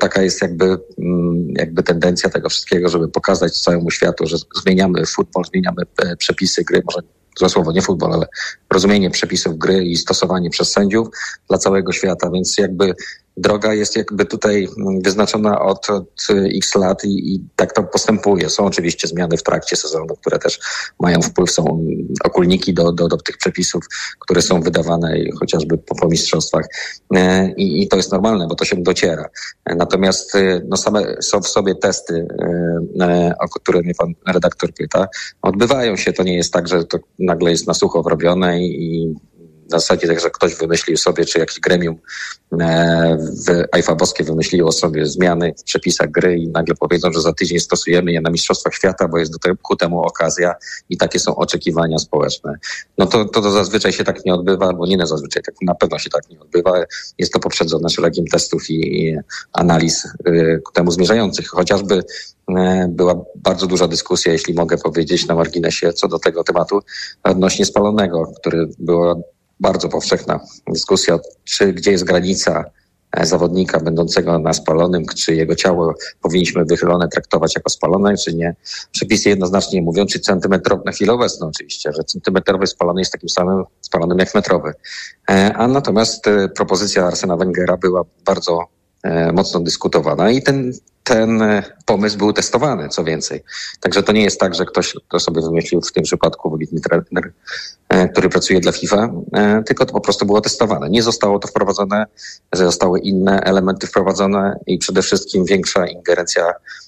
taka jest jakby tendencja tego wszystkiego, żeby pokazać całemu światu, że zmieniamy futbol, zmieniamy przepisy gry, może złe słowo, nie futbol, ale rozumienie przepisów gry i stosowanie przez sędziów dla całego świata, więc jakby droga jest jakby tutaj wyznaczona od x lat i tak to postępuje. Są oczywiście zmiany w trakcie sezonu, które też mają wpływ, są okulniki do tych przepisów, które są wydawane chociażby po mistrzostwach i to jest normalne, bo to się dociera. Natomiast są w sobie testy, o które mnie pan redaktor pyta, odbywają się. To nie jest tak, że to nagle jest na sucho robione i na zasadzie tak, że ktoś wymyślił sobie, czy jakieś gremium w IFAB-owskie wymyśliło sobie zmiany w przepisach gry i nagle powiedzą, że za tydzień stosujemy je na Mistrzostwach Świata, bo jest ku temu okazja i takie są oczekiwania społeczne. No to zazwyczaj się tak nie odbywa, bo nie zazwyczaj, tak na pewno się tak nie odbywa. Jest to poprzedzone szeregiem testów i analiz ku temu zmierzających. Chociażby była bardzo duża dyskusja, jeśli mogę powiedzieć, na marginesie co do tego tematu odnośnie spalonego, który była bardzo powszechna dyskusja, gdzie jest granica zawodnika będącego na spalonym, czy jego ciało powinniśmy wychylone traktować jako spalone, czy nie. Przepisy jednoznacznie mówią, czy centymetrowy, na chwilę obecną oczywiście, że centymetrowy spalony jest takim samym spalonym jak metrowy. A natomiast propozycja Arsena Wengera była bardzo mocno dyskutowana i ten pomysł był testowany, co więcej. Także to nie jest tak, że ktoś to sobie wymyślił, w tym przypadku wybitny trener, który pracuje dla FIFA, tylko to po prostu było testowane. Nie zostało to wprowadzone, że zostały inne elementy wprowadzone i przede wszystkim większa ingerencja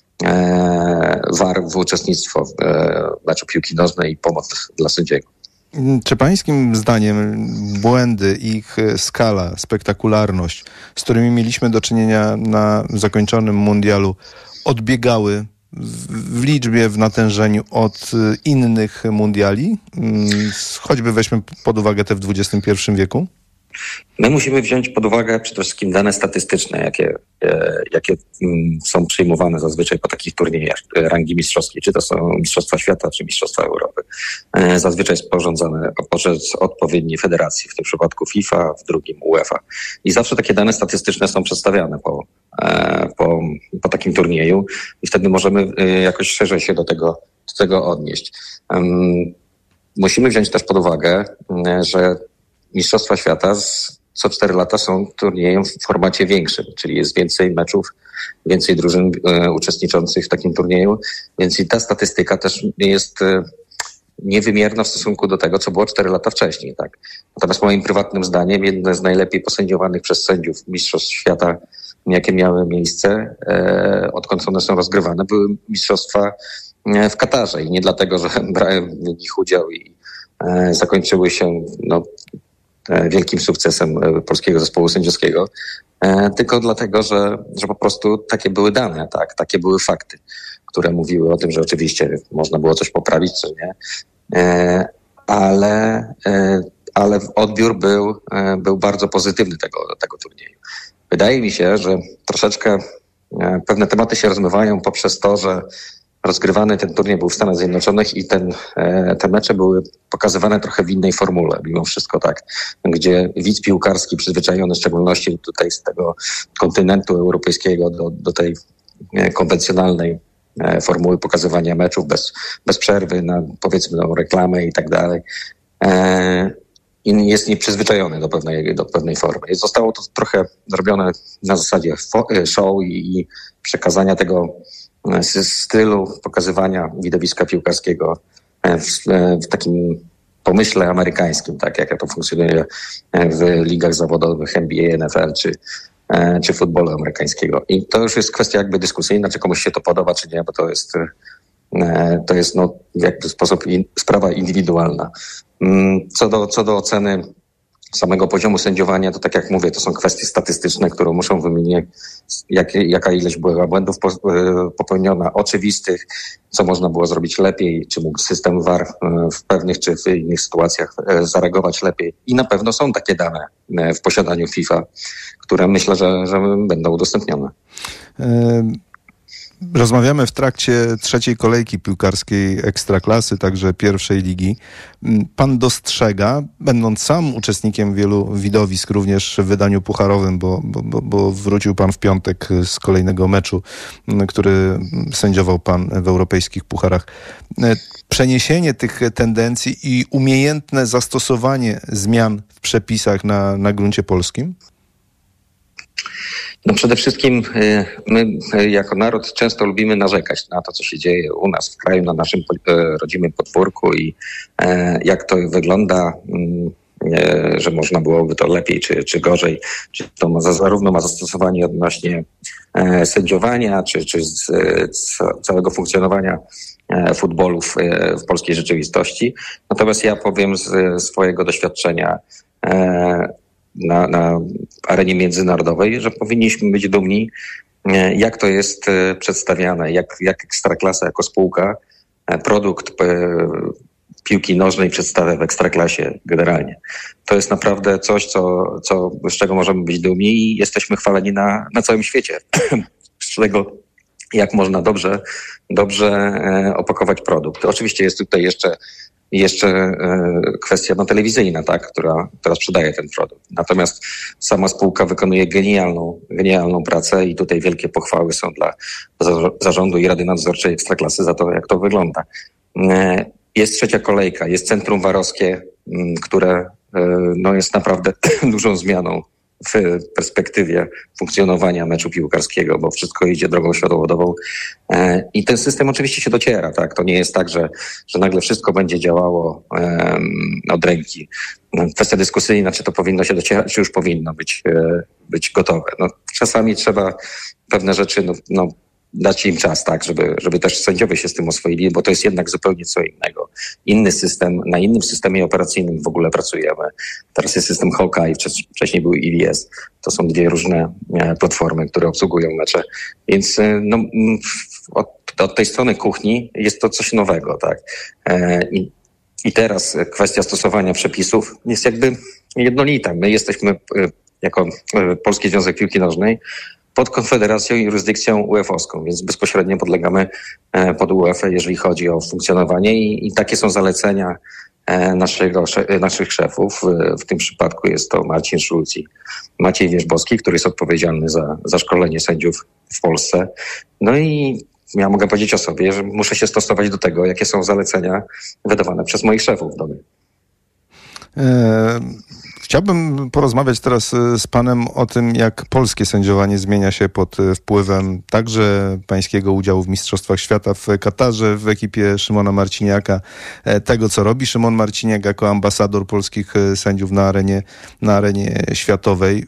VAR w uczestnictwo w meczu piłki nożnej i pomoc dla sędziego. Czy pańskim zdaniem błędy, ich skala, spektakularność, z którymi mieliśmy do czynienia na zakończonym mundialu, odbiegały w liczbie, w natężeniu od innych mundiali? Choćby weźmy pod uwagę te w XXI wieku? My musimy wziąć pod uwagę przede wszystkim dane statystyczne, jakie są przyjmowane zazwyczaj po takich turniejach rangi mistrzowskiej, czy to są Mistrzostwa Świata, czy Mistrzostwa Europy. Zazwyczaj sporządzane poprzez odpowiednie federacje, w tym przypadku FIFA, w drugim UEFA. I zawsze takie dane statystyczne są przedstawiane po takim turnieju i wtedy możemy jakoś szerzej się do tego odnieść. Musimy wziąć też pod uwagę, że Mistrzostwa Świata co 4 lata są turniejem w formacie większym, czyli jest więcej meczów, więcej drużyn uczestniczących w takim turnieju, więc i ta statystyka też jest niewymierna w stosunku do tego, co było 4 lata wcześniej. Tak? Natomiast moim prywatnym zdaniem jedne z najlepiej posędziowanych przez sędziów Mistrzostw Świata, jakie miały miejsce, odkąd one są rozgrywane, były mistrzostwa w Katarze i nie dlatego, że brałem w nich udział i zakończyły się wielkim sukcesem polskiego zespołu sędziowskiego, tylko dlatego, że po prostu takie były dane, tak? Takie były fakty, które mówiły o tym, że oczywiście można było coś poprawić, czy nie, ale odbiór był bardzo pozytywny tego turnieju. Wydaje mi się, że troszeczkę pewne tematy się rozmywają poprzez to, że rozgrywany ten turniej był w Stanach Zjednoczonych i te mecze były pokazywane trochę w innej formule, mimo wszystko tak, gdzie widz piłkarski przyzwyczajony w szczególności tutaj z tego kontynentu europejskiego do tej konwencjonalnej formuły pokazywania meczów bez przerwy na powiedzmy reklamę i tak dalej. I jest nieprzyzwyczajony do pewnej formy. Zostało to trochę zrobione na zasadzie show i przekazania tego stylu pokazywania widowiska piłkarskiego w takim pomyśle amerykańskim, tak jak to funkcjonuje w ligach zawodowych NBA, NFL czy futbolu amerykańskiego. I to już jest kwestia jakby dyskusyjna, czy komuś się to podoba, czy nie, bo to jest w jakiś sposób sprawa indywidualna. Co do oceny samego poziomu sędziowania, to tak jak mówię, to są kwestie statystyczne, które muszą wymienić, jaka ilość była błędów popełniona, oczywistych, co można było zrobić lepiej, czy mógł system VAR w pewnych czy w innych sytuacjach zareagować lepiej. I na pewno są takie dane w posiadaniu FIFA, które myślę, że będą udostępnione. Rozmawiamy w trakcie trzeciej kolejki piłkarskiej Ekstraklasy, także pierwszej ligi. Pan będąc sam uczestnikiem wielu widowisk, również w wydaniu pucharowym, bo wrócił pan w piątek z kolejnego meczu, który sędziował pan w europejskich pucharach. Przeniesienie tych tendencji i umiejętne zastosowanie zmian w przepisach na gruncie polskim? No przede wszystkim my jako naród często lubimy narzekać na to, co się dzieje u nas w kraju, na naszym rodzimym podwórku i jak to wygląda, że można byłoby to lepiej czy gorzej, czy to zarówno ma zastosowanie odnośnie sędziowania, czy całego funkcjonowania futbolu w polskiej rzeczywistości. Natomiast ja powiem z swojego doświadczenia na arenie międzynarodowej, że powinniśmy być dumni, jak to jest przedstawiane, jak Ekstraklasa jako spółka produkt piłki nożnej przedstawia w Ekstraklasie generalnie. To jest naprawdę coś, z czego możemy być dumni i jesteśmy chwaleni na całym świecie. Z czego jak można dobrze opakować produkt. Oczywiście jest tutaj jeszcze kwestia telewizyjna, tak, która sprzedaje ten produkt. Natomiast sama spółka wykonuje genialną pracę i tutaj wielkie pochwały są dla zarządu i Rady Nadzorczej Ekstraklasy za to, jak to wygląda. Jest trzecia kolejka, jest Centrum Warowskie, które jest naprawdę dużą zmianą w perspektywie funkcjonowania meczu piłkarskiego, bo wszystko idzie drogą światłowodową i ten system oczywiście się dociera, tak? To nie jest tak, że nagle wszystko będzie działało od ręki. Kwestia dyskusyjna, czy to powinno się docierać, czy już powinno być gotowe. Czasami trzeba pewne rzeczy dać im czas, tak, żeby też sędziowie się z tym oswoili, bo to jest jednak zupełnie co innego. Inny system, na innym systemie operacyjnym w ogóle pracujemy. Teraz jest system Hawkeye, wcześniej był IVS. To są dwie różne platformy, które obsługują mecze. Więc od tej strony kuchni jest to coś nowego, tak. I teraz kwestia stosowania przepisów jest jakby jednolita. My jesteśmy jako Polski Związek Piłki Nożnej pod konfederacją i jurysdykcją UEFA-owską, więc bezpośrednio podlegamy pod UEFA, jeżeli chodzi o funkcjonowanie i takie są zalecenia naszych szefów. W tym przypadku jest to Marcin Szulc i Maciej Wierzbowski, który jest odpowiedzialny za szkolenie sędziów w Polsce. No i ja mogę powiedzieć o sobie, że muszę się stosować do tego, jakie są zalecenia wydawane przez moich szefów w domu. Chciałbym porozmawiać teraz z panem o tym, jak polskie sędziowanie zmienia się pod wpływem także pańskiego udziału w Mistrzostwach Świata w Katarze w ekipie Szymona Marciniaka, tego co robi Szymon Marciniak jako ambasador polskich sędziów na arenie światowej.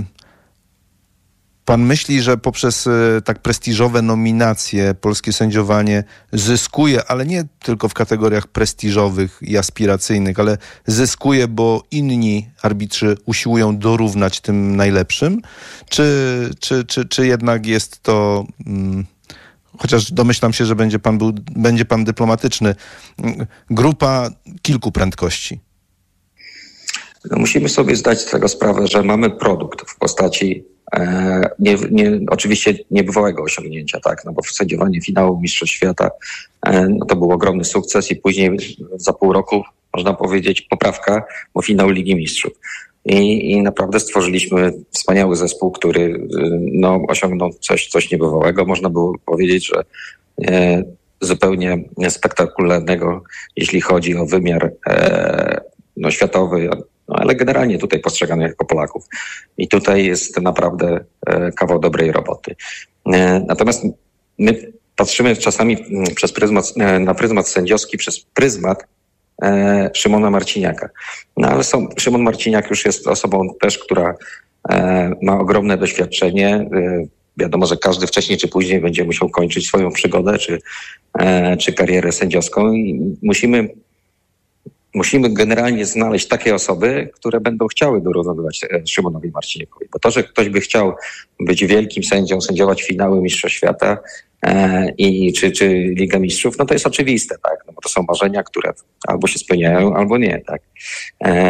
Pan myśli, że poprzez tak prestiżowe nominacje polskie sędziowanie zyskuje, ale nie tylko w kategoriach prestiżowych i aspiracyjnych, ale zyskuje, bo inni arbitrzy usiłują dorównać tym najlepszym? Czy jednak jest to, chociaż domyślam się, że będzie pan dyplomatyczny, grupa kilku prędkości? Musimy sobie zdać z tego sprawę, że mamy produkt w postaci oczywiście niebywałego osiągnięcia, tak, bo sędziowanie finału Mistrzostw Świata to był ogromny sukces i później za pół roku można powiedzieć poprawka, bo finał Ligi Mistrzów. I naprawdę stworzyliśmy wspaniały zespół, który osiągnął coś niebywałego. Można było powiedzieć, że zupełnie spektakularnego, jeśli chodzi o wymiar światowy, ale generalnie tutaj postrzegany jako Polaków. I tutaj jest naprawdę kawał dobrej roboty. Natomiast my patrzymy czasami na pryzmat sędziowski, przez pryzmat Szymona Marciniaka. Ale Szymon Marciniak już jest osobą też, która ma ogromne doświadczenie. Wiadomo, że każdy wcześniej czy później będzie musiał kończyć swoją przygodę czy karierę sędziowską i musimy generalnie znaleźć takie osoby, które będą chciały dorównywać Szymonowi Marciniakowi. Bo to, że ktoś by chciał być wielkim sędzią, sędziować finały Mistrzostw Świata czy Liga Mistrzów, to jest oczywiste, tak? Bo to są marzenia, które albo się spełniają, albo nie, tak?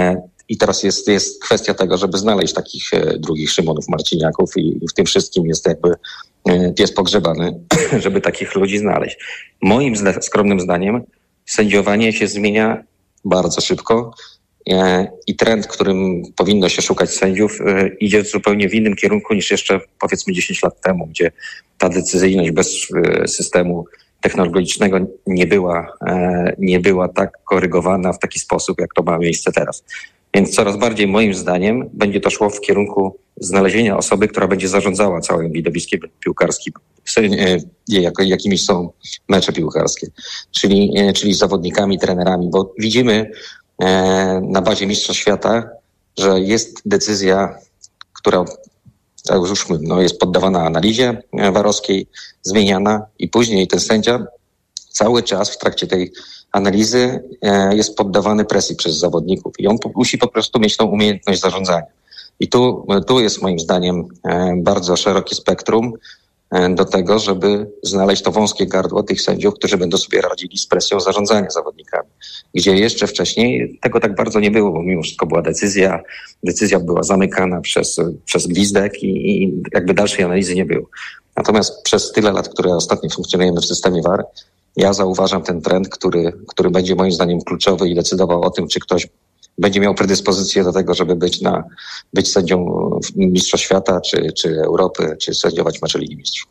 I teraz jest kwestia tego, żeby znaleźć takich drugich Szymonów Marciniaków i w tym wszystkim jest jakby pies pogrzebany, żeby takich ludzi znaleźć. Moim skromnym zdaniem sędziowanie się zmienia bardzo szybko i trend, którym powinno się szukać sędziów, idzie zupełnie w innym kierunku niż jeszcze powiedzmy 10 lat temu, gdzie ta decyzyjność bez systemu technologicznego nie była tak korygowana w taki sposób, jak to ma miejsce teraz. Więc coraz bardziej moim zdaniem będzie to szło w kierunku znalezienia osoby, która będzie zarządzała całym widowiskiem piłkarskim, jakimiś są mecze piłkarskie, czyli zawodnikami, trenerami, bo widzimy na bazie Mistrzostw Świata, że jest decyzja, która już jest poddawana analizie warowskiej, zmieniana i później ten sędzia cały czas w trakcie tej analizy jest poddawany presji przez zawodników i on musi po prostu mieć tą umiejętność zarządzania. I tu jest moim zdaniem bardzo szerokie spektrum do tego, żeby znaleźć to wąskie gardło tych sędziów, którzy będą sobie radzili z presją zarządzania zawodnikami. Gdzie jeszcze wcześniej tego tak bardzo nie było, bo mimo wszystko była decyzja była zamykana przez gwizdek i jakby dalszej analizy nie było. Natomiast przez tyle lat, które ostatnio funkcjonujemy w systemie VAR, ja zauważam ten trend, który będzie moim zdaniem kluczowy i decydował o tym, czy ktoś będzie miał predyspozycję do tego, żeby być sędzią Mistrzostw Świata, czy Europy, czy sędziować mecze Ligi Mistrzów.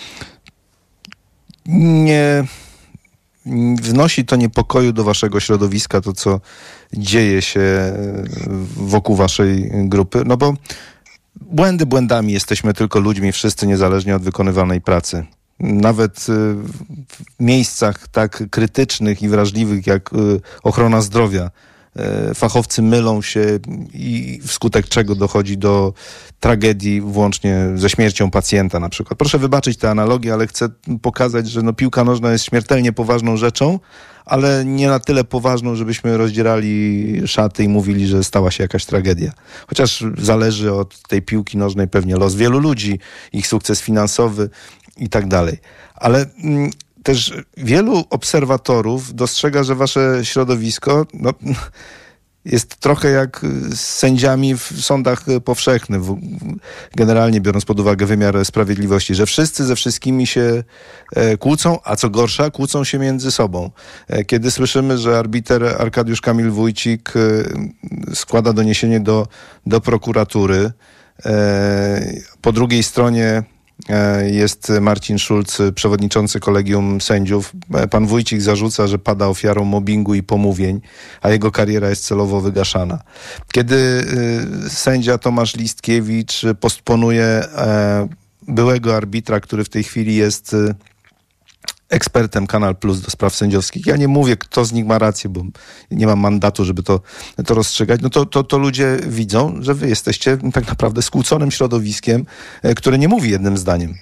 Nie wnosi to niepokoju do waszego środowiska, to co dzieje się wokół waszej grupy? No bo błędami, jesteśmy tylko ludźmi, wszyscy niezależnie od wykonywanej pracy. Nawet w miejscach tak krytycznych i wrażliwych jak ochrona zdrowia fachowcy mylą się i wskutek czego dochodzi do tragedii włącznie ze śmiercią pacjenta na przykład. Proszę wybaczyć tę analogię, ale chcę pokazać, że piłka nożna jest śmiertelnie poważną rzeczą, ale nie na tyle poważną, żebyśmy rozdzierali szaty i mówili, że stała się jakaś tragedia. Chociaż zależy od tej piłki nożnej pewnie los wielu ludzi, ich sukces finansowy i tak dalej. Ale też wielu obserwatorów dostrzega, że wasze środowisko jest trochę jak z sędziami w sądach powszechnych, generalnie biorąc pod uwagę wymiar sprawiedliwości, że wszyscy ze wszystkimi się kłócą, a co gorsza, kłócą się między sobą. Kiedy słyszymy, że arbiter Arkadiusz Kamil Wójcik składa doniesienie do prokuratury, po drugiej stronie jest Marcin Schulz, przewodniczący kolegium sędziów. Pan Wójcik zarzuca, że pada ofiarą mobbingu i pomówień, a jego kariera jest celowo wygaszana. Kiedy sędzia Tomasz Listkiewicz postponuje byłego arbitra, który w tej chwili jest ekspertem Kanal Plus do spraw sędziowskich. Ja nie mówię, kto z nich ma rację, bo nie mam mandatu, żeby to rozstrzygać. To ludzie widzą, że wy jesteście tak naprawdę skłóconym środowiskiem, które nie mówi jednym zdaniem.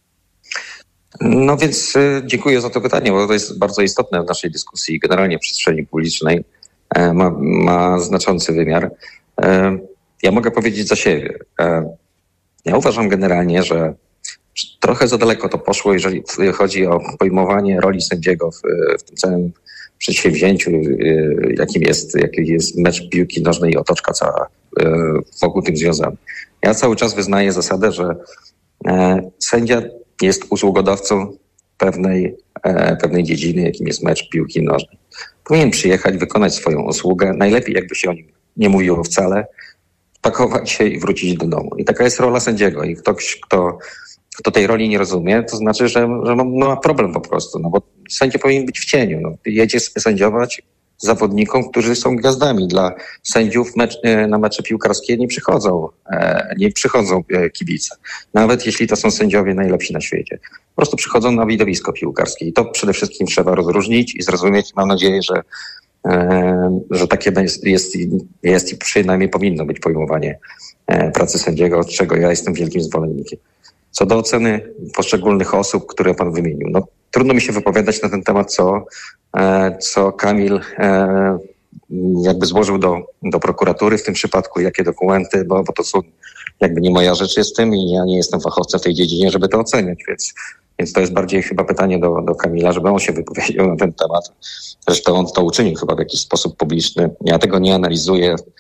No więc dziękuję za to pytanie, bo to jest bardzo istotne w naszej dyskusji, generalnie w przestrzeni publicznej. Ma znaczący wymiar. Ja mogę powiedzieć za siebie. Ja uważam generalnie, że trochę za daleko to poszło, jeżeli chodzi o pojmowanie roli sędziego w tym całym przedsięwzięciu, jakim jest mecz piłki nożnej i otoczka cała wokół tym związana. Ja cały czas wyznaję zasadę, że sędzia jest usługodawcą pewnej dziedziny, jakim jest mecz piłki nożnej. Powinien przyjechać, wykonać swoją usługę, najlepiej jakby się o nim nie mówiło wcale, pakować się i wrócić do domu. I taka jest rola sędziego. I ktoś, kto tej roli nie rozumie, to znaczy, że ma problem po prostu, bo sędzia powinien być w cieniu. Jedzie sędziować zawodnikom, którzy są gwiazdami. Dla sędziów na mecze piłkarskie nie przychodzą kibice. Nawet jeśli to są sędziowie najlepsi na świecie. Po prostu przychodzą na widowisko piłkarskie i to przede wszystkim trzeba rozróżnić i zrozumieć. Mam nadzieję, że takie jest i przynajmniej powinno być pojmowanie pracy sędziego, od czego ja jestem wielkim zwolennikiem. Co do oceny poszczególnych osób, które pan wymienił, trudno mi się wypowiadać na ten temat, co Kamil jakby złożył do prokuratury w tym przypadku, jakie dokumenty, bo to są jakby nie moja rzecz jest tym i ja nie jestem fachowcem w tej dziedzinie, żeby to oceniać, więc to jest bardziej chyba pytanie do Kamila, żeby on się wypowiedział na ten temat. Zresztą on to uczynił chyba w jakiś sposób publiczny. Ja tego nie analizuję.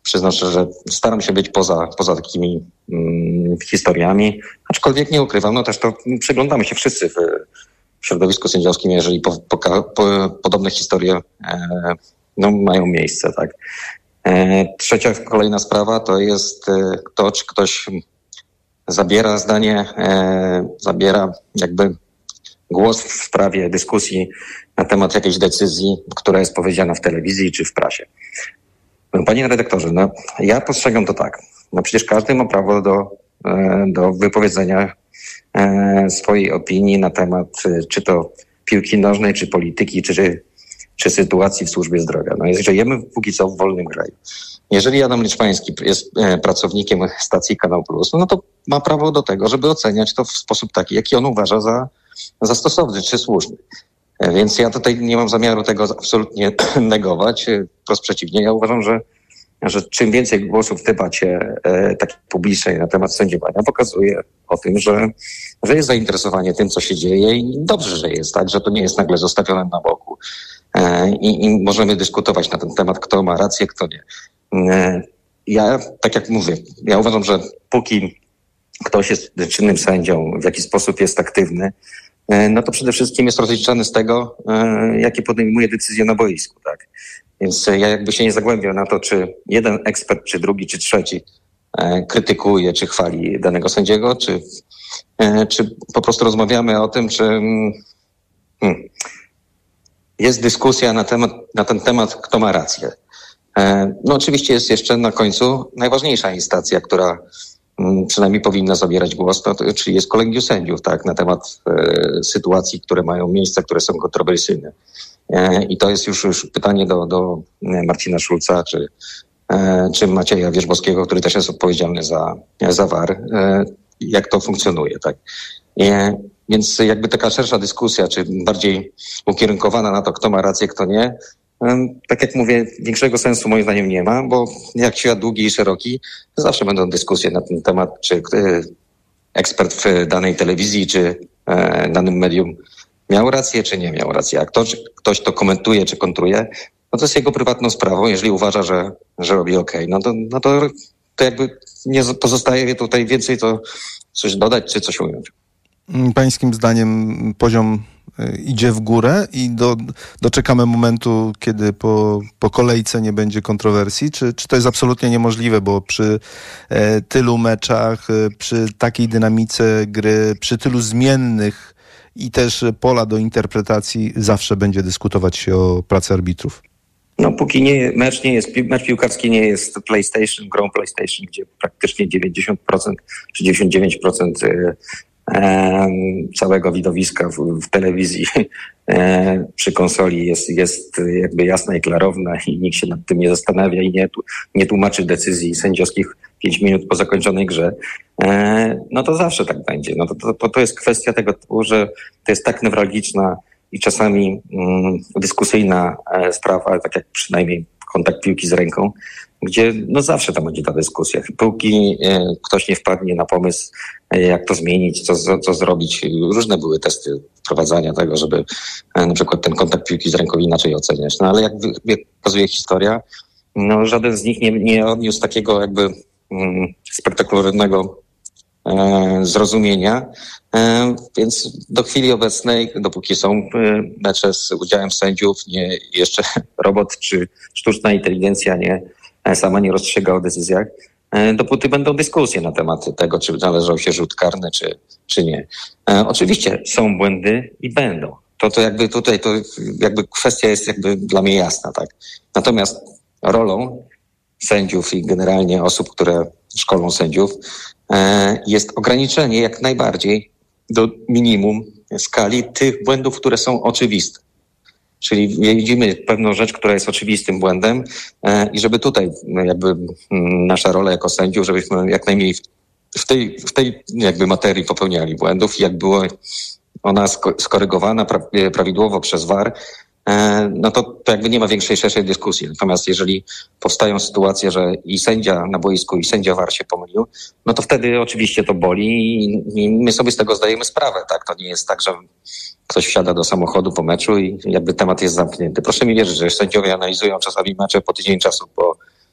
Przyznam szczerze, że staram się być poza takimi historiami, aczkolwiek nie ukrywam, no też to przyglądamy się wszyscy w środowisku sędziowskim, jeżeli podobne historie mają miejsce, tak. Trzecia kolejna sprawa to jest to, czy ktoś zabiera zdanie, zabiera jakby głos w sprawie dyskusji na temat jakiejś decyzji, która jest powiedziana w telewizji czy w prasie. Panie redaktorze, ja postrzegam to tak. Przecież każdy ma prawo do wypowiedzenia swojej opinii na temat czy to piłki nożnej, czy polityki, czy sytuacji w służbie zdrowia. Żyjemy póki co w wolnym kraju. Jeżeli Adam Liczmański jest pracownikiem stacji Kanał Plus, to ma prawo do tego, żeby oceniać to w sposób taki, jaki on uważa za stosowny czy słuszny. Więc ja tutaj nie mam zamiaru tego absolutnie negować. Wprost przeciwnie, ja uważam, że czym więcej głosów w debacie takiej publicznej na temat sędziowania pokazuje o tym, że jest zainteresowanie tym, co się dzieje i dobrze, że jest tak, że to nie jest nagle zostawione na boku. I możemy dyskutować na ten temat, kto ma rację, kto nie. Ja, tak jak mówię, ja uważam, że póki ktoś jest czynnym sędzią, w jaki sposób jest aktywny, to przede wszystkim jest rozliczany z tego, jakie podejmuje decyzje na boisku, tak. Więc ja jakby się nie zagłębiam na to, czy jeden ekspert, czy drugi, czy trzeci krytykuje, czy chwali danego sędziego, czy po prostu rozmawiamy o tym, czy jest dyskusja na ten temat, kto ma rację. Oczywiście jest jeszcze na końcu najważniejsza instancja, która przynajmniej powinna zabierać głos, czyli jest kolegium sędziów, tak, na temat sytuacji, które mają miejsce, które są kontrowersyjne. I to jest już pytanie do Marcina Szulca, czy Macieja Wierzbowskiego, który też jest odpowiedzialny za VAR, jak to funkcjonuje, tak. Więc jakby taka szersza dyskusja, czy bardziej ukierunkowana na to, kto ma rację, kto nie, tak jak mówię, większego sensu moim zdaniem nie ma, bo jak świat długi i szeroki, zawsze będą dyskusje na ten temat, czy ekspert w danej telewizji, czy danym medium miał rację, czy nie miał racji. A ktoś to komentuje, czy kontruje, to jest jego prywatną sprawą. Jeżeli uważa, że robi okej, to jakby nie pozostaje tutaj więcej to coś dodać, czy coś ująć. Pańskim zdaniem poziom idzie w górę i doczekamy momentu, kiedy po kolejce nie będzie kontrowersji? Czy to jest absolutnie niemożliwe, bo przy tylu meczach, przy takiej dynamice gry, przy tylu zmiennych i też pola do interpretacji zawsze będzie dyskutować się o pracy arbitrów? Póki mecz piłkarski nie jest grą PlayStation, gdzie praktycznie 90% czy 99% całego widowiska w telewizji przy konsoli jest jakby jasna i klarowna i nikt się nad tym nie zastanawia i nie tłumaczy decyzji sędziowskich 5 minut po zakończonej grze, to zawsze tak będzie. To jest kwestia tego typu, że to jest tak newralgiczna i czasami dyskusyjna sprawa, tak jak przynajmniej kontakt piłki z ręką, gdzie zawsze tam będzie ta dyskusja. Póki ktoś nie wpadnie na pomysł, jak to zmienić, co zrobić. Różne były testy wprowadzania tego, żeby na przykład ten kontakt piłki z ręką inaczej oceniać. Ale jak pokazuje historia, żaden z nich nie odniósł takiego jakby spektakularnego zrozumienia. Więc do chwili obecnej, dopóki są mecze z udziałem sędziów, jeszcze robot czy sztuczna inteligencja sama nie rozstrzyga o decyzjach, dopóty będą dyskusje na temat tego, czy należał się rzut karny, czy nie. Oczywiście są błędy i będą. To jakby tutaj to jakby kwestia jest jakby dla mnie jasna, tak. Natomiast rolą sędziów i generalnie osób, które szkolą sędziów, jest ograniczenie jak najbardziej do minimum skali tych błędów, które są oczywiste. Czyli widzimy pewną rzecz, która jest oczywistym błędem i żeby tutaj jakby nasza rola jako sędziów, żebyśmy jak najmniej w tej jakby materii popełniali błędów i jak była ona skorygowana prawidłowo przez VAR, to jakby nie ma większej, szerszej dyskusji. Natomiast jeżeli powstają sytuacje, że i sędzia na boisku, i sędzia VAR się pomylił, to wtedy oczywiście to boli i my sobie z tego zdajemy sprawę, tak? To nie jest tak, że ktoś wsiada do samochodu po meczu i jakby temat jest zamknięty. Proszę mi wierzyć, że sędziowie analizują czasami mecze po tydzień czasu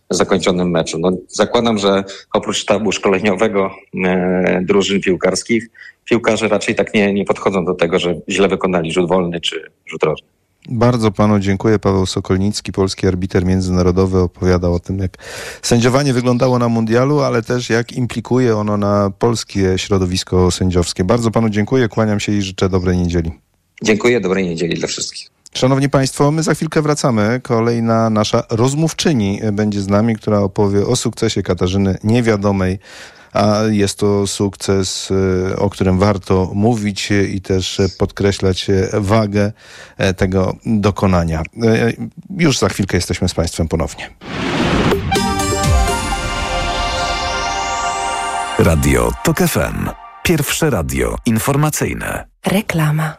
zakończonym meczu. No, zakładam, że oprócz sztabu szkoleniowego drużyn piłkarskich, piłkarze raczej tak nie podchodzą do tego, że źle wykonali rzut wolny czy rzut rożny. Bardzo panu dziękuję. Paweł Sokolnicki, polski arbiter międzynarodowy, opowiadał o tym, jak sędziowanie wyglądało na mundialu, ale też jak implikuje ono na polskie środowisko sędziowskie. Bardzo panu dziękuję, kłaniam się i życzę dobrej niedzieli. Dziękuję, dobrej niedzieli dla wszystkich. Szanowni Państwo, my za chwilkę wracamy. Kolejna nasza rozmówczyni będzie z nami, która opowie o sukcesie Katarzyny Niewiadomej. A jest to sukces, o którym warto mówić i też podkreślać wagę tego dokonania. Już za chwilkę jesteśmy z Państwem ponownie. Radio TOK FM. Pierwsze radio informacyjne. Reklama.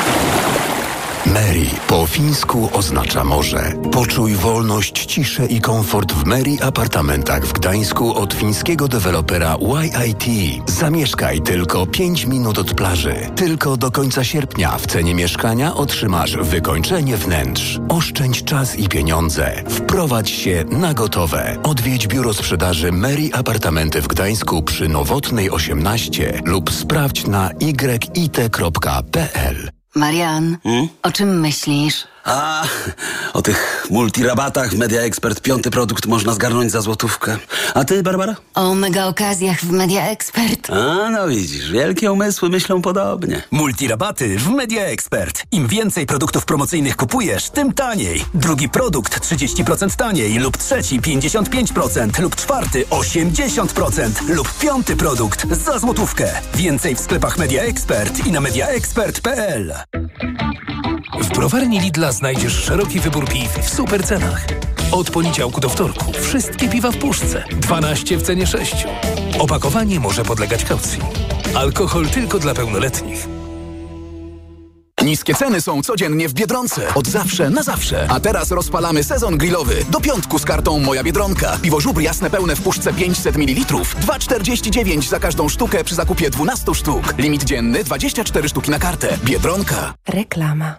Meri po fińsku oznacza morze. Poczuj wolność, ciszę i komfort w Meri apartamentach w Gdańsku od fińskiego dewelopera YIT. Zamieszkaj tylko 5 minut od plaży. Tylko do końca sierpnia w cenie mieszkania otrzymasz wykończenie wnętrz. Oszczędź czas i pieniądze. Wprowadź się na gotowe. Odwiedź biuro sprzedaży Meri Apartamenty w Gdańsku przy Nowotnej 18 lub sprawdź na yit.pl. Marian, o czym myślisz? O tych multirabatach w Media Expert 5. produkt można zgarnąć za złotówkę. A ty, Barbara? O mega okazjach w Media Expert. No widzisz, wielkie umysły myślą podobnie. Multirabaty w Media Expert. Im więcej produktów promocyjnych kupujesz, tym taniej. Drugi produkt 30% taniej lub trzeci 55% lub czwarty 80% lub 5. produkt za złotówkę. Więcej w sklepach Media Expert i na mediaexpert.pl. W browarni Lidla znajdziesz szeroki wybór piw w super cenach. Od poniedziałku do wtorku wszystkie piwa w puszce. 12 w cenie 6. Opakowanie może podlegać kaucji. Alkohol tylko dla pełnoletnich. Niskie ceny są codziennie w Biedronce. Od zawsze na zawsze. A teraz rozpalamy sezon grillowy. Do piątku z kartą Moja Biedronka. Piwo żubr jasne pełne w puszce 500 ml. 2,49 za każdą sztukę przy zakupie 12 sztuk. Limit dzienny 24 sztuki na kartę. Biedronka. Reklama.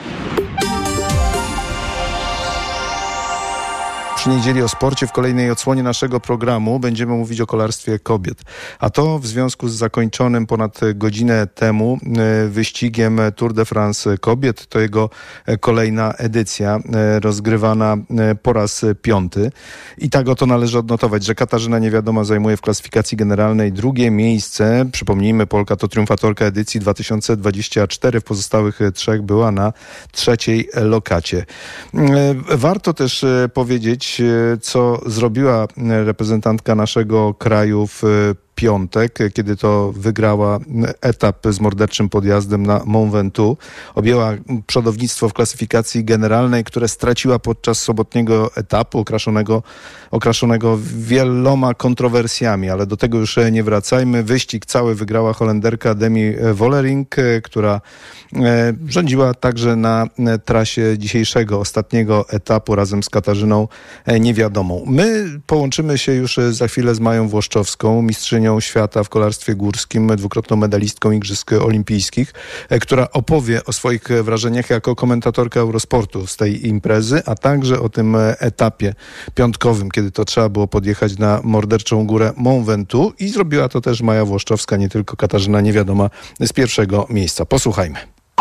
Przy niedzieli o sporcie w kolejnej odsłonie naszego programu będziemy mówić o kolarstwie kobiet. A to w związku z zakończonym ponad godzinę temu wyścigiem Tour de France kobiet. To jego kolejna edycja, rozgrywana po raz 5. I tak oto należy odnotować, że Katarzyna Niewiadoma zajmuje w klasyfikacji generalnej drugie miejsce. Przypomnijmy, Polka to triumfatorka edycji 2024. W pozostałych 3 była na 3. lokacie. Warto też powiedzieć, co zrobiła reprezentantka naszego kraju w piątek, kiedy to wygrała etap z morderczym podjazdem na Mont Ventoux. Objęła przodownictwo w klasyfikacji generalnej, które straciła podczas sobotniego etapu, okraszonego wieloma kontrowersjami, ale do tego już nie wracajmy. Wyścig cały wygrała Holenderka Demi Vollering, która rządziła także na trasie dzisiejszego, ostatniego etapu razem z Katarzyną Niewiadomą. My połączymy się już za chwilę z Mają Włoszczowską, mistrzynią świata w kolarstwie górskim, dwukrotną medalistką Igrzysk Olimpijskich, która opowie o swoich wrażeniach jako komentatorka Eurosportu z tej imprezy, a także o tym etapie piątkowym, kiedy to trzeba było podjechać na morderczą górę Mont Ventoux i zrobiła to też Maja Włoszczowska, nie tylko Katarzyna Niewiadoma z pierwszego miejsca. Posłuchajmy.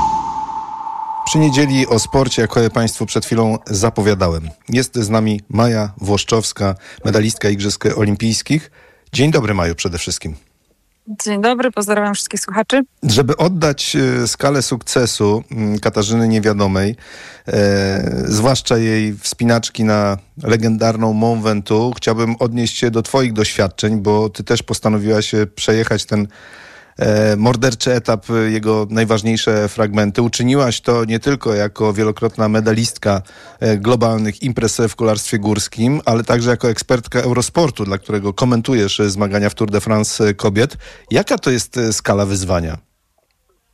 Przy niedzieli o sporcie, jak Państwu przed chwilą zapowiadałem, jest z nami Maja Włoszczowska, medalistka Igrzysk Olimpijskich. Dzień dobry, Maju, przede wszystkim. Dzień dobry, pozdrawiam wszystkich słuchaczy. Żeby oddać skalę sukcesu Katarzyny Niewiadomej, zwłaszcza jej wspinaczki na legendarną Mont Ventoux, chciałbym odnieść się do twoich doświadczeń, bo ty też postanowiłaś przejechać ten morderczy etap, jego najważniejsze fragmenty. Uczyniłaś to nie tylko jako wielokrotna medalistka globalnych imprez w kolarstwie górskim, ale także jako ekspertka Eurosportu, dla którego komentujesz zmagania w Tour de France kobiet. Jaka to jest skala wyzwania?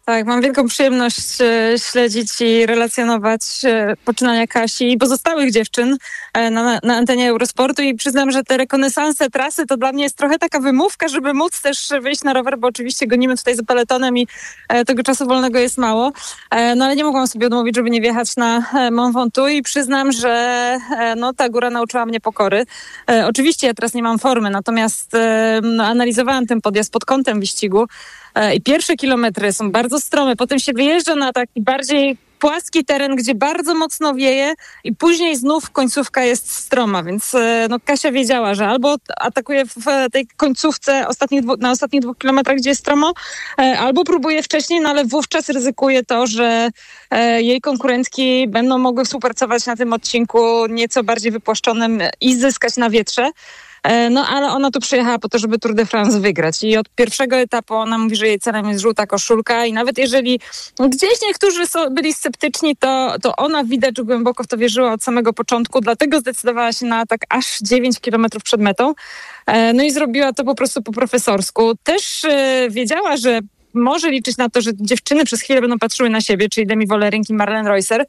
Tak, mam wielką przyjemność śledzić i relacjonować poczynania Kasi i pozostałych dziewczyn na antenie Eurosportu i przyznam, że te rekonesanse trasy to dla mnie jest trochę taka wymówka, żeby móc też wyjść na rower, bo oczywiście gonimy tutaj za peletonem i tego czasu wolnego jest mało, no ale nie mogłam sobie odmówić, żeby nie wjechać na Mont Ventoux i przyznam, że ta góra nauczyła mnie pokory. Oczywiście ja teraz nie mam formy, natomiast analizowałam ten podjazd pod kątem wyścigu i pierwsze kilometry są bardzo strome, potem się wyjeżdża na taki bardziej płaski teren, gdzie bardzo mocno wieje i później znów końcówka jest stroma, więc Kasia wiedziała, że albo atakuje w tej końcówce na ostatnich 2 kilometrach, gdzie jest stromo, albo próbuje wcześniej, no ale wówczas ryzykuje to, że jej konkurentki będą mogły współpracować na tym odcinku nieco bardziej wypłaszczonym i zyskać na wietrze. No ale ona tu przyjechała po to, żeby Tour de France wygrać i od pierwszego etapu ona mówi, że jej celem jest żółta koszulka i nawet jeżeli gdzieś niektórzy byli sceptyczni, to ona widać, że głęboko w to wierzyła od samego początku, dlatego zdecydowała się na atak aż 9 kilometrów przed metą. No i zrobiła to po prostu po profesorsku. Też wiedziała, że może liczyć na to, że dziewczyny przez chwilę będą patrzyły na siebie, czyli Demi Wollering i Marlene Reusser,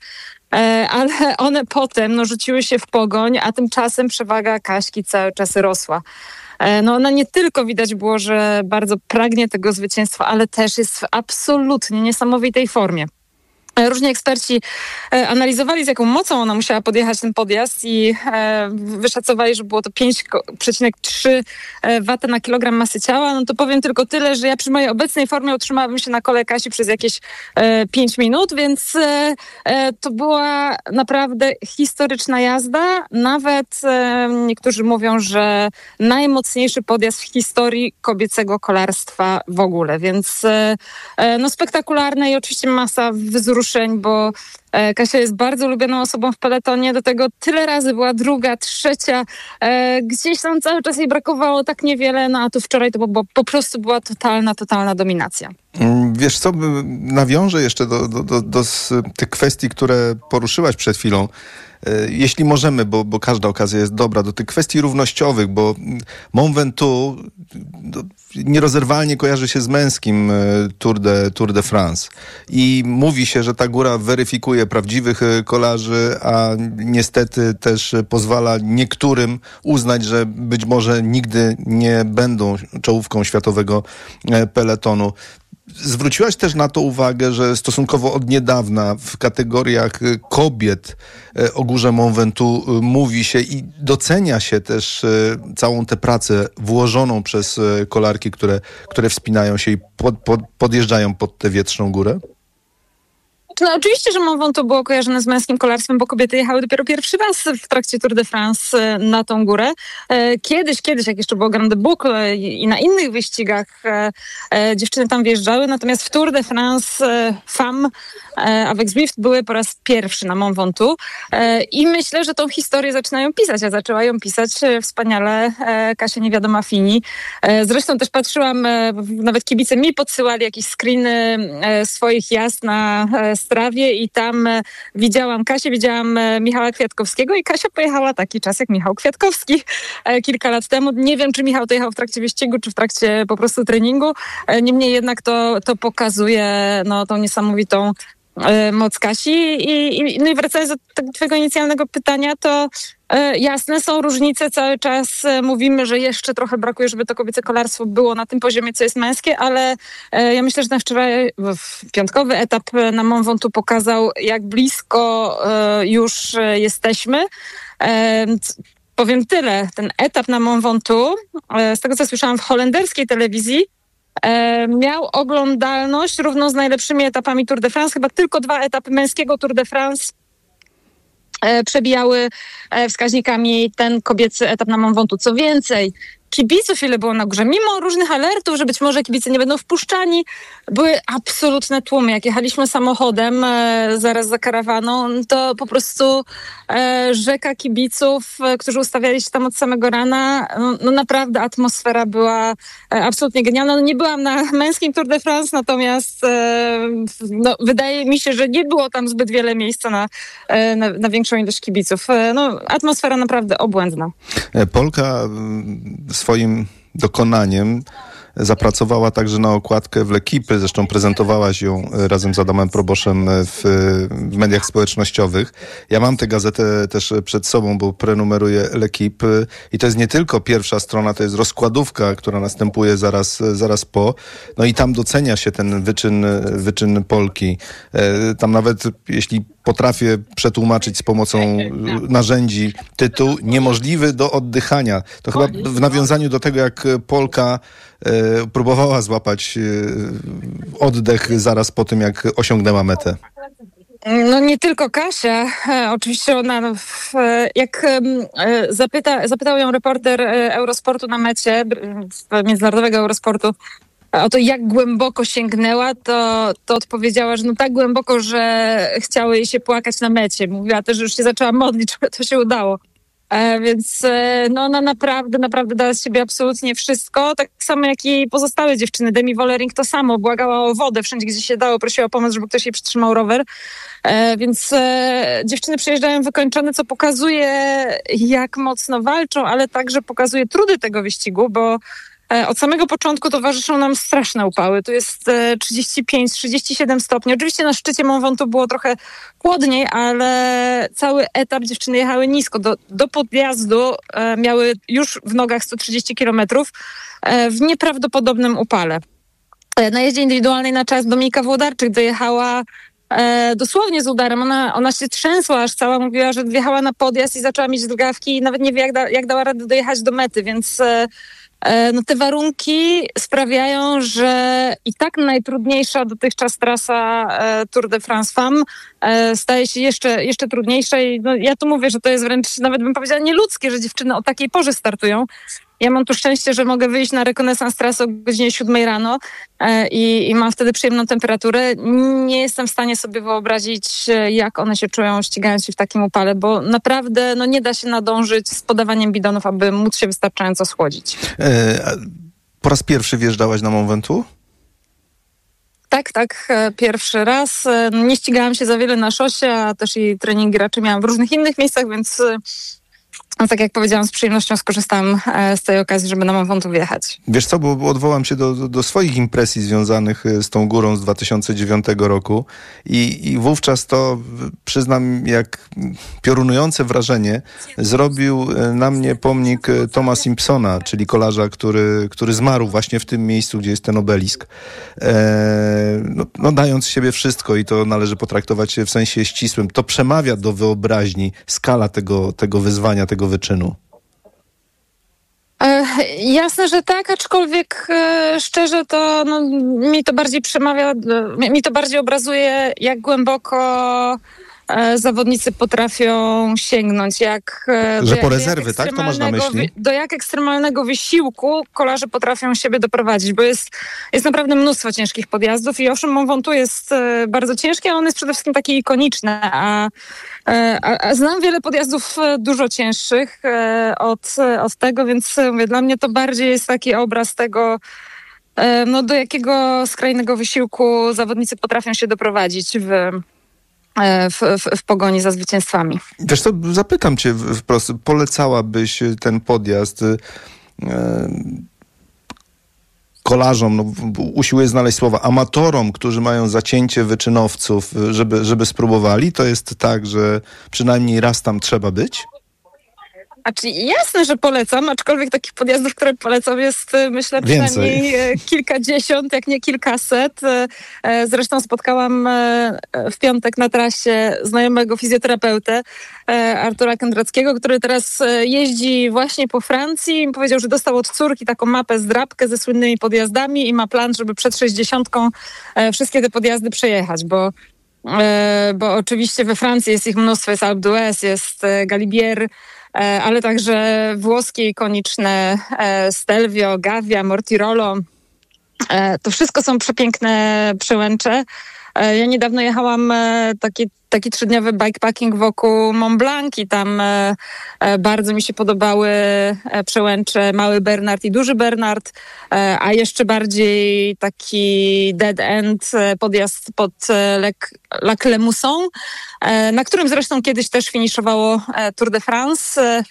ale one potem rzuciły się w pogoń, a tymczasem przewaga Kaśki cały czas rosła. Ona nie tylko widać było, że bardzo pragnie tego zwycięstwa, ale też jest w absolutnie niesamowitej formie. Różni eksperci analizowali, z jaką mocą ona musiała podjechać ten podjazd i wyszacowali, że było to 5,3 W na kilogram masy ciała. No to powiem tylko tyle, że ja przy mojej obecnej formie utrzymałabym się na kole Kasi przez jakieś 5 minut, więc to była naprawdę historyczna jazda. Nawet niektórzy mówią, że najmocniejszy podjazd w historii kobiecego kolarstwa w ogóle, więc spektakularne i oczywiście masa wzruszeń, bo Kasia jest bardzo ulubioną osobą w peletonie, do tego tyle razy była druga, trzecia, gdzieś tam cały czas jej brakowało tak niewiele, a tu wczoraj to po prostu była totalna dominacja. Wiesz co, nawiążę jeszcze do tych kwestii, które poruszyłaś przed chwilą. Jeśli możemy, bo każda okazja jest dobra, do tych kwestii równościowych, bo Mont Ventoux nierozerwalnie kojarzy się z męskim Tour de France. I mówi się, że ta góra weryfikuje prawdziwych kolarzy, a niestety też pozwala niektórym uznać, że być może nigdy nie będą czołówką światowego peletonu. Zwróciłaś też na to uwagę, że stosunkowo od niedawna w kategoriach kobiet o górze Mont Ventoux mówi się i docenia się też całą tę pracę włożoną przez kolarki, które wspinają się i podjeżdżają pod tę wietrzną górę? Oczywiście, że Mont Ventoux było kojarzone z męskim kolarstwem, bo kobiety jechały dopiero pierwszy raz w trakcie Tour de France na tą górę. Kiedyś, jak jeszcze było Grand Boucle i na innych wyścigach dziewczyny tam wjeżdżały, natomiast w Tour de France Femme avec Zwift były po raz pierwszy na Mont Ventoux i myślę, że tą historię zaczynają pisać, a zaczęła ją pisać wspaniale Kasia Niewiadoma Fini. Zresztą też patrzyłam, nawet kibice mi podsyłali jakieś screeny swoich jazd na Strawie i tam widziałam Kasię, widziałam Michała Kwiatkowskiego i Kasia pojechała taki czas jak Michał Kwiatkowski kilka lat temu. Nie wiem, czy Michał to jechał w trakcie wyścigu, czy w trakcie po prostu treningu. Niemniej jednak to pokazuje tą niesamowitą moc Kasi. I wracając do twojego inicjalnego pytania, to jasne, są różnice, cały czas mówimy, że jeszcze trochę brakuje, żeby to kobiece kolarstwo było na tym poziomie, co jest męskie, ale ja myślę, że ten wczoraj piątkowy etap na Mont Ventoux pokazał, jak blisko już jesteśmy. Powiem tyle, ten etap na Mont Ventoux, z tego co słyszałam w holenderskiej telewizji, miał oglądalność równą z najlepszymi etapami Tour de France. Chyba tylko 2 etapy męskiego Tour de France przebijały wskaźnikami ten kobiecy etap na Mont Ventoux. Co więcej, kibiców ile było na górze, mimo różnych alertów, że być może kibice nie będą wpuszczani, były absolutne tłumy. Jak jechaliśmy samochodem zaraz za karawaną, to po prostu rzeka kibiców, którzy ustawiali się tam od samego rana. Naprawdę atmosfera była absolutnie genialna. Nie byłam na męskim Tour de France, natomiast wydaje mi się, że nie było tam zbyt wiele miejsca na większą ilość kibiców. Atmosfera naprawdę obłędna. Polka swoim dokonaniem zapracowała także na okładkę w L'Équipe, zresztą prezentowałaś ją razem z Adamem Proboszem w mediach społecznościowych. Ja mam tę gazetę też przed sobą, bo prenumeruję L'Équipe i to jest nie tylko pierwsza strona, to jest rozkładówka, która następuje zaraz po. No i tam docenia się ten wyczyn Polki. Tam nawet, jeśli potrafię przetłumaczyć z pomocą narzędzi tytuł niemożliwy do oddychania. To chyba w nawiązaniu do tego, jak Polka próbowała złapać oddech zaraz po tym, jak osiągnęła metę. No nie tylko Kasia. Oczywiście ona, jak zapytał ją reporter Eurosportu na mecie, międzynarodowego Eurosportu, o to, jak głęboko sięgnęła, to odpowiedziała, że no tak głęboko, że chciało jej się płakać na mecie. Mówiła też, że już się zaczęła modlić, żeby to się udało. Więc no ona naprawdę dała z siebie absolutnie wszystko. Tak samo jak i pozostałe dziewczyny. Demi Wollering to samo. Błagała o wodę wszędzie, gdzie się dało. Prosiła o pomoc, żeby ktoś jej przytrzymał rower. Więc dziewczyny przyjeżdżają wykończone, co pokazuje, jak mocno walczą, ale także pokazuje trudy tego wyścigu, bo od samego początku towarzyszą nam straszne upały. Tu jest 35-37 stopni. Oczywiście na szczycie Mont Ventoux było trochę chłodniej, ale cały etap dziewczyny jechały nisko. Do podjazdu miały już w nogach 130 kilometrów w nieprawdopodobnym upale. Na jeździe indywidualnej na czas Dominika Włodarczyk dojechała dosłownie z udarem. Ona się trzęsła, aż cała mówiła, że wjechała na podjazd i zaczęła mieć drgawki i nawet nie wie, jak dała radę dojechać do mety, więc no te warunki sprawiają, że i tak najtrudniejsza dotychczas trasa Tour de France Femmes staje się jeszcze trudniejsza i no, ja tu mówię, że to jest wręcz, nawet bym powiedziała, nieludzkie, że dziewczyny o takiej porze startują. Ja mam tu szczęście, że mogę wyjść na rekonesans trasy o godzinie 7 rano i mam wtedy przyjemną temperaturę. Nie jestem w stanie sobie wyobrazić, jak one się czują, ścigając się w takim upale, bo naprawdę no, nie da się nadążyć z podawaniem bidonów, aby móc się wystarczająco schłodzić. Po raz pierwszy wjeżdżałaś na Mont Ventoux? Tak, pierwszy raz. Nie ścigałam się za wiele na szosie, a też i treningi raczej miałam w różnych innych miejscach, więc no, tak jak powiedziałam, z przyjemnością skorzystałam z tej okazji, żeby na Mont Ventoux wjechać. Wiesz co, bo odwołam się do swoich impresji związanych z tą górą z 2009 roku i wówczas to, przyznam, jak piorunujące wrażenie zrobił na mnie pomnik Toma Simpsona, czyli kolarza, który zmarł właśnie w tym miejscu, gdzie jest ten obelisk. No, dając siebie wszystko i to należy potraktować w sensie ścisłym. To przemawia do wyobraźni skala tego wyzwania, tego wyczynu. Jasne, że tak, aczkolwiek szczerze to no, mi to bardziej przemawia, mi to bardziej obrazuje, jak głęboko zawodnicy potrafią sięgnąć. Że po rezerwy, tak? To masz na myśli? Do jak ekstremalnego wysiłku kolarze potrafią siebie doprowadzić, bo jest naprawdę mnóstwo ciężkich podjazdów i owszem, Mont Ventoux jest bardzo ciężki, a on jest przede wszystkim taki ikoniczny, a znam wiele podjazdów dużo cięższych od tego, więc mówię, dla mnie to bardziej jest taki obraz tego, no, do jakiego skrajnego wysiłku zawodnicy potrafią się doprowadzić w pogoni za zwycięstwami. Wiesz co, zapytam cię wprost, polecałabyś ten podjazd kolarzom, no, usiłuję znaleźć słowa, amatorom, którzy mają zacięcie wyczynowców, żeby spróbowali? To jest tak, że przynajmniej raz tam trzeba być? Znaczy, jasne, że polecam, aczkolwiek takich podjazdów, które polecam, jest myślę przynajmniej kilkadziesiąt, jak nie kilkaset. Zresztą spotkałam w piątek na trasie znajomego fizjoterapeutę Artura Kędrackiego, który teraz jeździ właśnie po Francji i powiedział, że dostał od córki taką mapę, zdrabkę ze słynnymi podjazdami i ma plan, żeby przed 60 wszystkie te podjazdy przejechać, bo oczywiście we Francji jest ich mnóstwo, jest Alpe d'Huez, jest Galibier, ale także włoskie ikoniczne Stelvio, Gavia, Mortirolo. To wszystko są przepiękne przełęcze. Ja niedawno jechałam taki 3-dniowy bikepacking wokół Mont Blanc i tam bardzo mi się podobały przełęcze Mały Bernard i Duży Bernard, a jeszcze bardziej taki dead end podjazd pod Lac Le Mousson, na którym zresztą kiedyś też finiszowało Tour de France.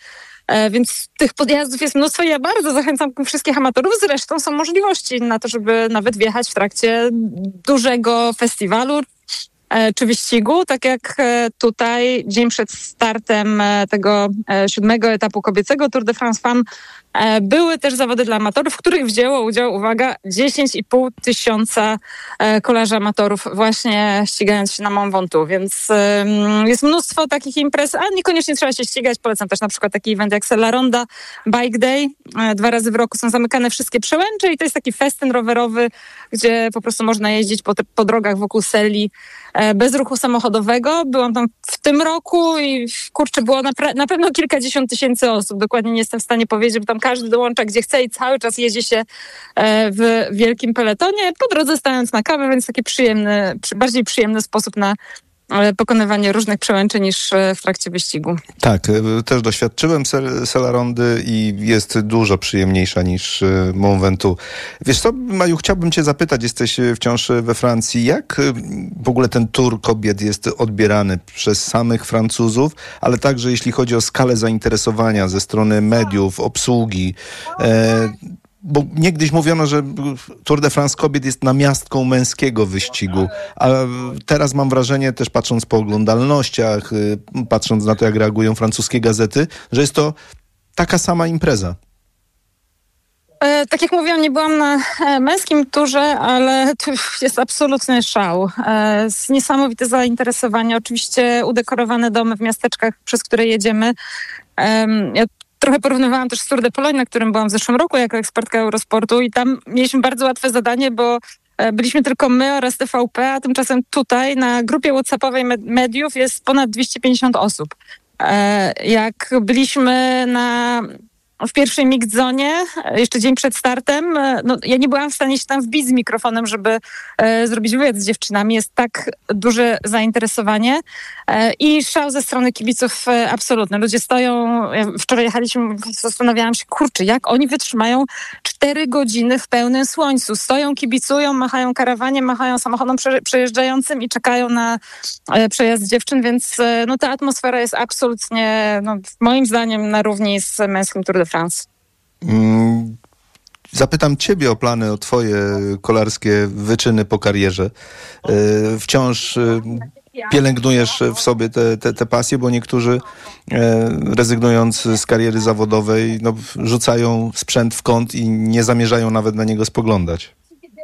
Więc tych podjazdów jest mnóstwo i ja bardzo zachęcam wszystkich amatorów. Zresztą są możliwości na to, żeby nawet wjechać w trakcie dużego festiwalu czy wyścigu, tak jak tutaj dzień przed startem tego 7. etapu kobiecego Tour de France Femmes były też zawody dla amatorów, w których wzięło udział, uwaga, 10,5 tysiąca kolarzy amatorów właśnie ścigając się na Mont Ventoux, więc jest mnóstwo takich imprez, a niekoniecznie trzeba się ścigać. Polecam też na przykład taki event jak La Ronda Bike Day. 2 razy w roku są zamykane wszystkie przełęcze i to jest taki festyn rowerowy, gdzie po prostu można jeździć po drogach wokół Selii bez ruchu samochodowego. Byłam tam w tym roku i kurczę, było na pewno kilkadziesiąt tysięcy osób. Dokładnie nie jestem w stanie powiedzieć, bo tam każdy dołącza gdzie chce i cały czas jeździ się w wielkim peletonie, po drodze stając na kawę, więc taki bardziej przyjemny sposób na pokonywanie różnych przełęczy niż w trakcie wyścigu. Tak, też doświadczyłem La Rondy i jest dużo przyjemniejsza niż Mont Ventoux. Wiesz co, Maju, chciałbym cię zapytać, jesteś wciąż we Francji, jak w ogóle ten Tour kobiet jest odbierany przez samych Francuzów, ale także jeśli chodzi o skalę zainteresowania ze strony mediów, obsługi, bo niegdyś mówiono, że Tour de France kobiet jest namiastką męskiego wyścigu, a teraz mam wrażenie, też patrząc po oglądalnościach, patrząc na to, jak reagują francuskie gazety, że jest to taka sama impreza. Tak jak mówiłam, nie byłam na męskim turze, ale to jest absolutny szał. Niesamowite zainteresowanie. Oczywiście udekorowane domy w miasteczkach, przez które jedziemy. Ja trochę porównywałam też z Tour de Pologne, na którym byłam w zeszłym roku jako ekspertka Eurosportu i tam mieliśmy bardzo łatwe zadanie, bo byliśmy tylko my oraz TVP, a tymczasem tutaj na grupie WhatsAppowej mediów jest ponad 250 osób. Jak byliśmy w pierwszej mixed zonie, jeszcze dzień przed startem, ja nie byłam w stanie się tam wbić z mikrofonem, żeby zrobić wywiad z dziewczynami. Jest tak duże zainteresowanie i szał ze strony kibiców absolutny. Ludzie stoją, wczoraj jechaliśmy, zastanawiałam się, kurczę, jak oni wytrzymają 4 godziny w pełnym słońcu. Stoją, kibicują, machają karawaniem, machają samochodom przejeżdżającym i czekają na przejazd dziewczyn, więc ta atmosfera jest absolutnie, moim zdaniem, na równi z męskim Tour de France. Zapytam ciebie o plany, o twoje kolarskie wyczyny po karierze. Wciąż pielęgnujesz w sobie te pasje, bo niektórzy rezygnując z kariery zawodowej, rzucają sprzęt w kąt i nie zamierzają nawet na niego spoglądać.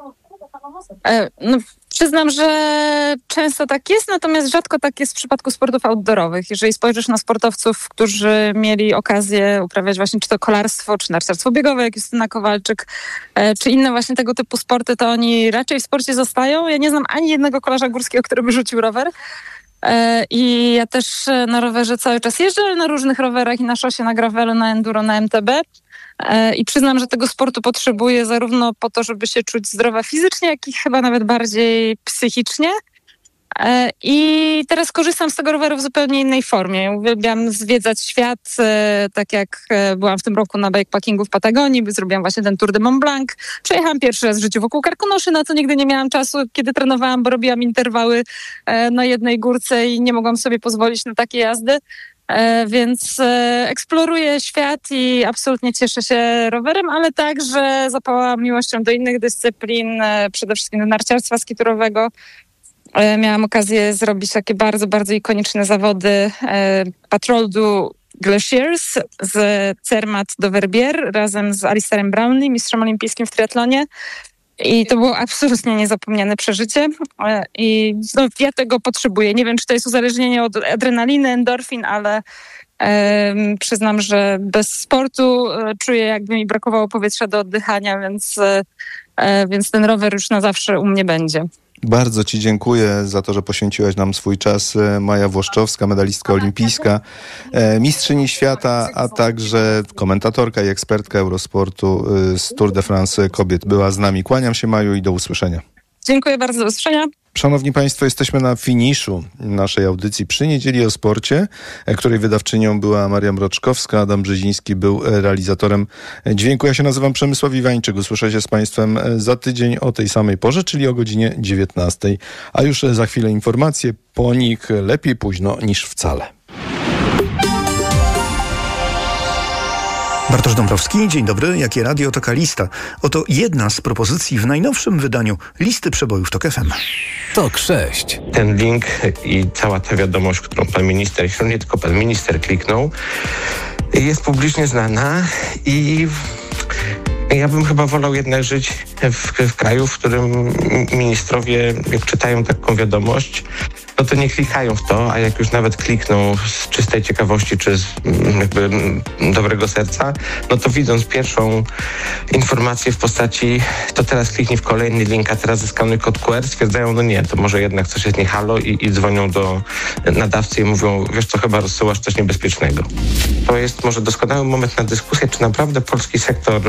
Przyznam, że często tak jest, natomiast rzadko tak jest w przypadku sportów outdoorowych. Jeżeli spojrzysz na sportowców, którzy mieli okazję uprawiać właśnie czy to kolarstwo, czy narciarstwo biegowe, jak Justyna Kowalczyk, czy inne właśnie tego typu sporty, to oni raczej w sporcie zostają. Ja nie znam ani jednego kolarza górskiego, który by rzucił rower. I ja też na rowerze cały czas jeżdżę, na różnych rowerach i na szosie, na gravelu, na enduro, na MTB. I przyznam, że tego sportu potrzebuję zarówno po to, żeby się czuć zdrowa fizycznie, jak i chyba nawet bardziej psychicznie. I teraz korzystam z tego roweru w zupełnie innej formie. Uwielbiam zwiedzać świat, tak jak byłam w tym roku na bikepackingu w Patagonii, zrobiłam właśnie ten Tour de Mont Blanc. Przejechałam pierwszy raz w życiu wokół Karkonoszy, na co nigdy nie miałam czasu, kiedy trenowałam, bo robiłam interwały na jednej górce i nie mogłam sobie pozwolić na takie jazdy. Więc eksploruję świat i absolutnie cieszę się rowerem, ale także zapałam miłością do innych dyscyplin, przede wszystkim do narciarstwa skiturowego. Miałam okazję zrobić takie bardzo, bardzo ikoniczne zawody Patrol du Glaciers z Zermatt do Verbier razem z Alisterem Brownlee, mistrzem olimpijskim w triatlonie. I to było absolutnie niezapomniane przeżycie i ja tego potrzebuję. Nie wiem, czy to jest uzależnienie od adrenaliny, endorfin, ale przyznam, że bez sportu czuję, jakby mi brakowało powietrza do oddychania, więc ten rower już na zawsze u mnie będzie. Bardzo ci dziękuję za to, że poświęciłaś nam swój czas. Maja Włoszczowska, medalistka olimpijska, mistrzyni świata, a także komentatorka i ekspertka Eurosportu z Tour de France kobiet była z nami. Kłaniam się, Maju, i do usłyszenia. Dziękuję bardzo, do usłyszenia. Szanowni Państwo, jesteśmy na finiszu naszej audycji przy Niedzieli o Sporcie, której wydawczynią była Maria Mroczkowska, Adam Brzeziński był realizatorem dźwięku. Ja się nazywam Przemysław Iwańczyk. Usłyszę się z Państwem za tydzień o tej samej porze, czyli o godzinie 19. A już za chwilę informacje, po nich lepiej późno niż wcale. Bartosz Dąbrowski, dzień dobry. Jakie radio, taka lista. Oto jedna z propozycji w najnowszym wydaniu listy przebojów TOK FM. TOK 6. Ten link i cała ta wiadomość, którą pan minister, nie tylko pan minister kliknął, jest publicznie znana i ja bym chyba wolał jednak żyć w kraju, w którym ministrowie, jak czytają taką wiadomość, no to nie klikają w to, a jak już nawet klikną z czystej ciekawości czy z jakby dobrego serca, no to widząc pierwszą informację w postaci to teraz kliknij w kolejny link, a teraz zeskanuj kod QR, stwierdzają, no nie, to może jednak coś jest nie halo i dzwonią do nadawcy i mówią, wiesz co, chyba rozsyłasz coś niebezpiecznego. To jest może doskonały moment na dyskusję, czy naprawdę polski sektor,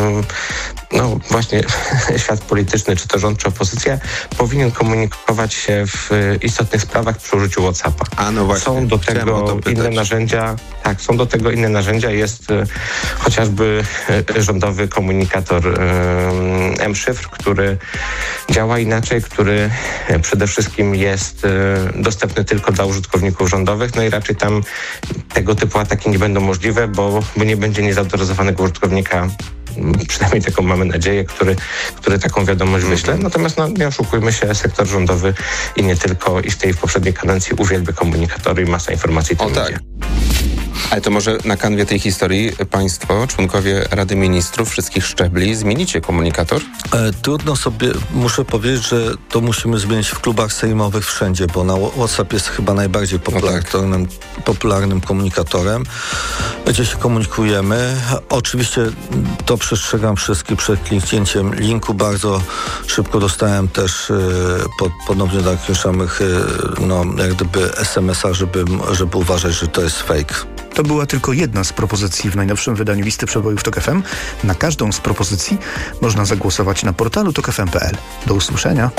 no właśnie świat polityczny, czy to rząd, czy opozycja, powinien komunikować się w istotnych sprawach przy użyciu WhatsAppa. A no właśnie, są do tego inne narzędzia. Tak, są do tego inne narzędzia. Jest chociażby rządowy komunikator M-Szyfr, który działa inaczej, który przede wszystkim jest dostępny tylko dla użytkowników rządowych, no i raczej tam tego typu ataki nie będą możliwe, bo nie będzie niezautoryzowanego użytkownika, przynajmniej taką mamy nadzieję, który taką wiadomość wyśle. Natomiast nie oszukujmy się, sektor rządowy i nie tylko, i w poprzedniej kadencji uwielbia komunikatory i masa informacji tam idzie. Ale to może na kanwie tej historii państwo, członkowie Rady Ministrów wszystkich szczebli, zmienicie komunikator? Trudno sobie, muszę powiedzieć, że to musimy zmienić w klubach sejmowych wszędzie, bo na WhatsApp jest chyba najbardziej popularnym komunikatorem, gdzie się komunikujemy. Oczywiście to przestrzegam wszystkich przed kliknięciem linku. Bardzo szybko dostałem też ponownie do takich samych jak gdyby SMS-a, żeby uważać, że to jest fake. To była tylko jedna z propozycji w najnowszym wydaniu listy przebojów TOK FM. Na każdą z propozycji można zagłosować na portalu tokfm.pl. Do usłyszenia.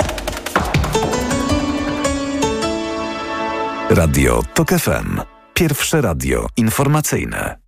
Radio TOK FM. Pierwsze radio informacyjne.